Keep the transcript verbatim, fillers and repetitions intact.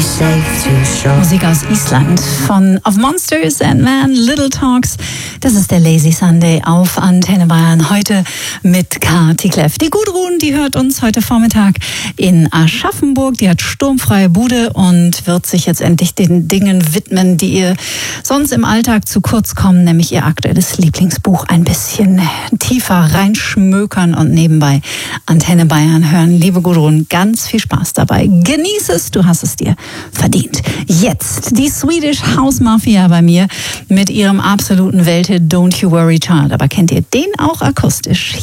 Musik aus Island von Of Monsters and Man, Little Talks. Das ist der Lazy Sunday auf Antenne Bayern. Heute mit Kati Kleff. Die Gudrun, die hört uns heute Vormittag in Aschaffenburg. Die hat sturmfreie Bude und wird sich jetzt endlich den Dingen widmen, die ihr sonst im Alltag zu kurz kommen, nämlich ihr aktuelles Lieblingsbuch ein bisschen tiefer reinschmökern und nebenbei Antenne Bayern hören. Liebe Gudrun, ganz viel Spaß dabei. Genieß es, du hast es dir verdient. Jetzt die Swedish House Mafia bei mir mit ihrem absoluten Welthit Don't You Worry Child. Aber kennt ihr den auch akustisch?